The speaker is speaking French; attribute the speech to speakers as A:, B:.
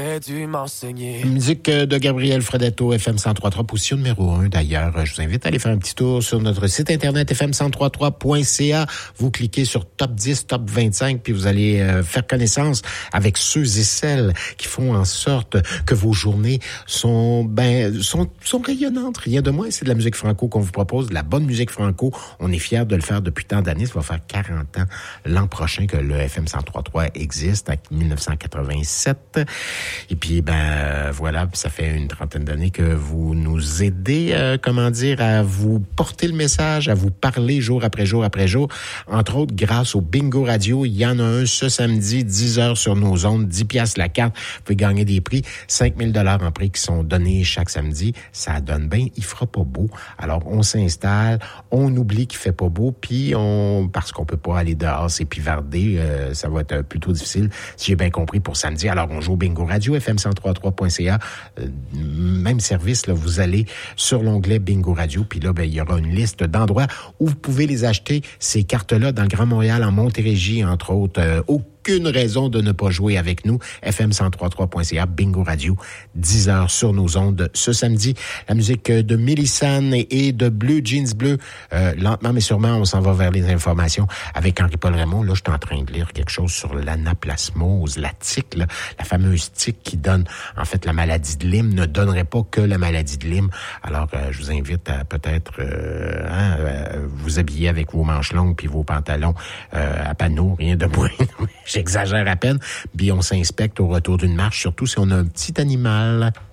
A: dû m'enseigner.
B: Musique de Gabriel Fredetto, FM 103.3, position numéro 1 d'ailleurs. Je vous invite à aller faire un petit tour sur notre site internet fm1033.ca. Vous cliquez sur Top 10, Top 25, puis vous allez faire connaissance avec ceux et celles qui font en sorte que vos journées sont rayonnantes. Rien de moins, c'est de la musique franco qu'on vous propose, de la bonne musique franco. On est fiers de le faire depuis tant d'années. Ça va faire 40 ans l'an prochain que le FM 103.3 existe, en 1987. Et puis, voilà, ça fait une trentaine d'années que vous nous aidez, à vous porter le message, à vous parler jour après jour après jour. Entre autres, grâce au Bingo Radio, il y en a un ce samedi, 10h sur nos ondes, 10 piastres la carte. Vous pouvez gagner des prix, 5 000 $ en prix qui sont donnés chaque samedi. Ça donne bien, il fera pas beau. Alors, on s'installe, on oublie qu'il fait pas beau, puis parce qu'on peut pas aller dehors, c'est pivarder, ça va être plutôt difficile, si j'ai bien compris, pour samedi. Alors, on joue au Bingo Radio, fm1033.ca. Même service, là, vous allez sur l'onglet Bingo Radio, puis là, il y aura une liste d'endroits où vous pouvez les acheter, ces cartes-là, dans le Grand Montréal, en Montérégie, entre autres, aucune raison de ne pas jouer avec nous. FM1033.ca, Bingo Radio, 10h sur nos ondes ce samedi. La musique de Mélissane et de Bleu Jeans Bleu. Lentement mais sûrement, on s'en va vers les informations avec Henri-Paul Raymond. Là, je suis en train de lire quelque chose sur l'anaplasmose, la tique, là, la fameuse tique qui donne, en fait, la maladie de Lyme, ne donnerait pas que la maladie de Lyme. Alors, je vous invite à peut-être vous habiller avec vos manches longues puis vos pantalons à panneaux, rien de moins. J'exagère à peine. Puis on s'inspecte au retour d'une marche, surtout si on a un petit animal.